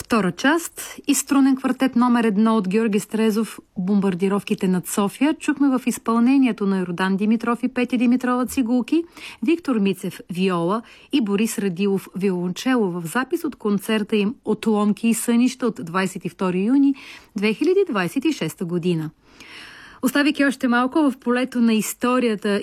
Втора част и струнен квартет номер 1 от Георги Стрезов «Бомбардировките над София». Чухме в изпълнението на Йордан Димитров и Петя Димитрова цигулки, Виктор Мицев виола и Борис Радилов виолончело в запис от концерта им «Отломки и сънища» от 22 юни 2026 година. Оставяйки още малко в полето на историята